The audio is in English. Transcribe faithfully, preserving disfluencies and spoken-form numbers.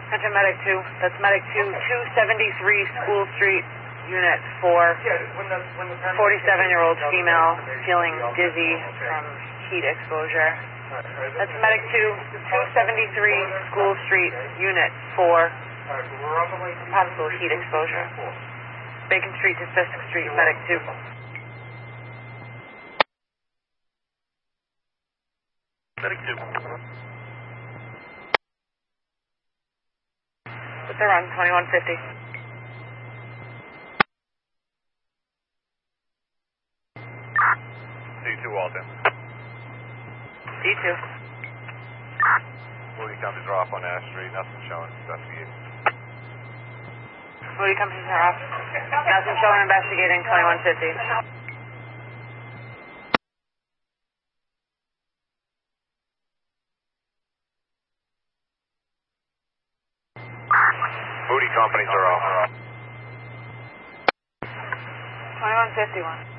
Attention Medic two, that's Medic two, two seventy-three School Street, Unit four. forty-seven-year-old female feeling dizzy from heat exposure. That's Medic two, two seventy-three School Street, Unit four. Possible heat exposure. Bacon Street to Fisk Street, Medic two. Medic two. What's the run? twenty-one fifty. D two Walton. D two. Moody companies are off on Ash Street. Nothing showing. Investigating. Moody companies are off. Nothing showing, investigating, twenty-one fifty. Moody companies are off. twenty-one fifty-one.